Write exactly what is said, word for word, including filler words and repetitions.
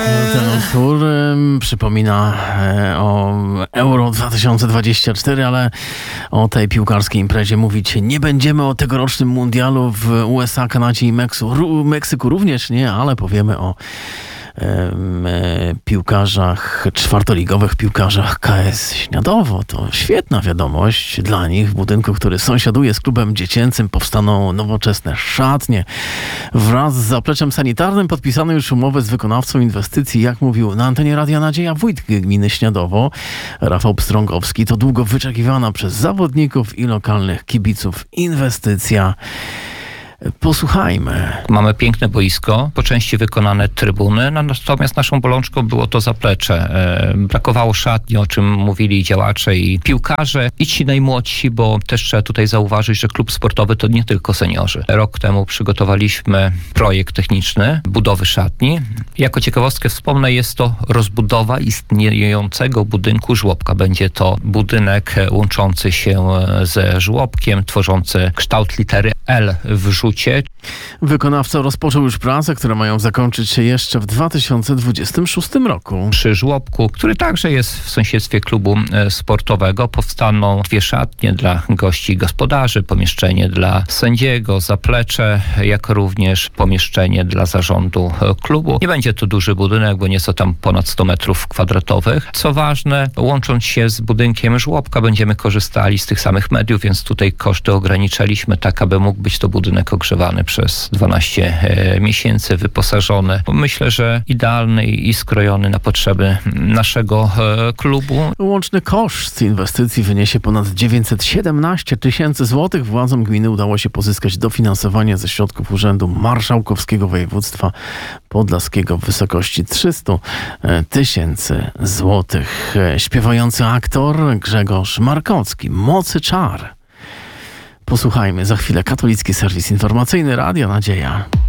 Ten utwór um, przypomina e, o Euro dwa tysiące dwudziestym czwartym, ale o tej piłkarskiej imprezie mówić nie będziemy. O tegorocznym mundialu w U S A, Kanadzie i Meksu, Meksyku również nie, ale powiemy o e, piłkarzach, czwartoligowych piłkarzach K S Śniadowo. To świetna wiadomość dla nich. W budynku, który sąsiaduje z klubem dziecięcym, powstaną nowoczesne szatnie. Wraz z zapleczem sanitarnym podpisano już umowę z wykonawcą inwestycji. Jak mówił na antenie Radia Nadzieja wójt gminy Śniadowo, Rafał Pstrągowski, to długo wyczekiwana przez zawodników i lokalnych kibiców inwestycja. Posłuchajmy. Mamy piękne boisko, po części wykonane trybuny, natomiast naszą bolączką było to zaplecze. Brakowało szatni, o czym mówili działacze i piłkarze, i ci najmłodsi, bo też trzeba tutaj zauważyć, że klub sportowy to nie tylko seniorzy. Rok temu przygotowaliśmy projekt techniczny budowy szatni. Jako ciekawostkę wspomnę, jest to rozbudowa istniejącego budynku żłobka. Będzie to budynek łączący się ze żłobkiem, tworzący kształt litery L w rzucie. Wykonawca rozpoczął już prace, które mają zakończyć się jeszcze w dwa tysiące dwudziestym szóstym roku. Przy żłobku, który także jest w sąsiedztwie klubu sportowego, powstaną dwie szatnie dla gości i gospodarzy, pomieszczenie dla sędziego, zaplecze, jak również pomieszczenie dla zarządu klubu. Nie będzie to duży budynek, bo nieco tam ponad sto metrów kwadratowych. Co ważne, łącząc się z budynkiem żłobka, będziemy korzystali z tych samych mediów, więc tutaj koszty ograniczaliśmy tak, aby mógł być to budynek ogrzewany przez dwanaście miesięcy, wyposażony. Myślę, że idealny i skrojony na potrzeby naszego klubu. Łączny koszt inwestycji wyniesie ponad dziewięćset siedemnaście tysięcy złotych. Władzom gminy udało się pozyskać dofinansowanie ze środków Urzędu Marszałkowskiego Województwa Podlaskiego w wysokości trzysta tysięcy złotych. Śpiewający aktor Grzegorz Markocki. Mocy czar. Posłuchajmy za chwilę. Katolicki Serwis Informacyjny, Radio Nadzieja.